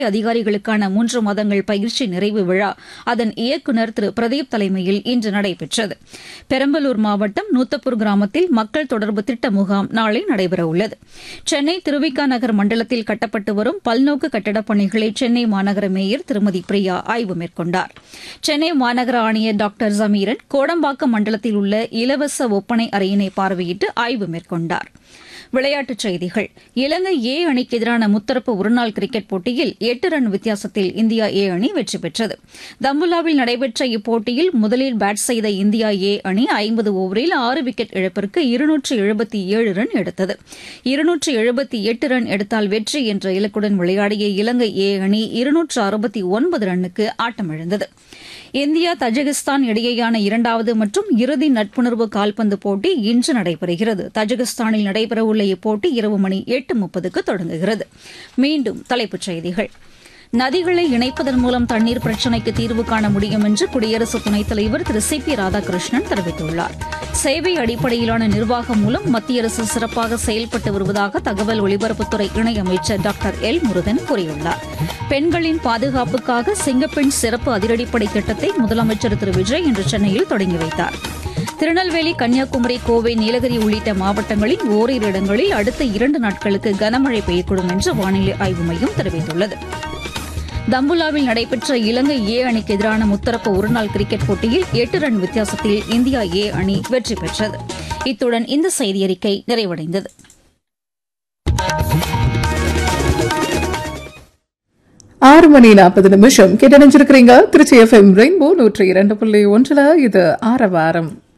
அதிகாரிகளுக்கான 3 மாதங்கள் பயிற்சி நிறைவு விழா அதன் இயக்குநர் திரு பிரதீப் தலைமையில் இன்று நடைபெற்றது. பெரம்பலூர் மாவட்டம் நூத்தப்பூர் கிராமத்தில் மக்கள் தொடர்பு திட்ட முகாம் நாளை நடைபெறவுள்ளது. சென்னை திருவிக நகர் மண்டலத்தில் கட்டப்பட்டு வரும் பல்நோக்கு கட்டடப் பணிகளை சென்னை மாநகர மேயர் திருமதி பிரியா ஆய்வு மேற்கொண்டார். சென்னை மாநகர ஆணையர் டாக்டர் ஜமீரன் கோடம்பாக்கம் மண்டலத்தில் உள்ள இலவச ஒப்பனை அறையினை பார்வையிட்டு ஆய்வு மேற்கொண்டார். விளையாட்டுச் செய்திகள். இலங்கை ஏ அணிக்கு எதிரான முத்தரப்பு ஒருநாள் கிரிக்கெட் போட்டியில் 8 ரன் வித்தியாசத்தில் இந்தியா ஏ அணி வெற்றி பெற்றது. தம்புலாவில் நடைபெற்ற இப்போட்டியில் முதலில் பேட் செய்த இந்தியா ஏ அணி 50 ஓவரில் 6 விக்கெட் இழப்பிற்கு 277 ரன் எடுத்தது. 278 ரன் எடுத்தால் வெற்றி என்ற இலக்குடன் விளையாடிய இலங்கை ஏ அணி 269 ரன்னுக்கு ஆட்டமிழந்தது. இந்தியா தஜிகிஸ்தான் இடையேயான 2வது மற்றும் இறுதி நட்புணர்வு கால்பந்து போட்டி இன்று நடைபெறுகிறது. தஜிகிஸ்தானில் நடைபெறவுள்ள இப்போட்டி இரவு மணி 8:30க்கு தொடங்குகிறது. மீண்டும் தலைப்புச் செய்திகள். நதிகளை இணைப்பதன் மூலம் தண்ணீர் பிரச்சினைக்கு தீர்வு காண முடியும் என்று குடியரசு துணைத் தலைவர் திரு சி பி ராதாகிருஷ்ணன் தெரிவித்துள்ளார். சேவை அடிப்படையிலான நிர்வாகம் மூலம் மத்திய அரசு சிறப்பாக செயல்பட்டு வருவதாக தகவல் ஒலிபரப்புத்துறை இணையமைச்சர் டாக்டர் எல் முருகன் கூறியுள்ளார். பெண்களின் பாதுகாப்புக்காக சிங்கப்பெண் சிறப்பு அதிரடிப்படை திட்டத்தை முதலமைச்சர் திரு விஜய் இன்று சென்னையில் தொடங்கி வைத்தார். திருநெல்வேலி, கன்னியாகுமரி, கோவை, நீலகிரி உள்ளிட்ட மாவட்டங்களில் ஓரிரு இடங்களில் அடுத்த 2 நாட்களுக்கு கனமழை பெய்யக்கூடும் என்று வானிலை ஆய்வு மையம் தெரிவித்துள்ளது. தம்புலாவில் நடைபெற்ற இலங்கை ஏ அணிக்கு எதிரான முத்தரப்பு ஒருநாள் கிரிக்கெட் போட்டியில் 8 ரன் வித்தியாசத்தில் இந்தியா ஏ அணி வெற்றி பெற்றது. இத்துடன் இந்த செய்தியறிக்கை நிறைவடைந்தது. 6:40 கேட்டு நினைச்சிருக்கிறீங்க. திருச்சி FM ரெயின்போ 102.1 இது ஆரவாரம்.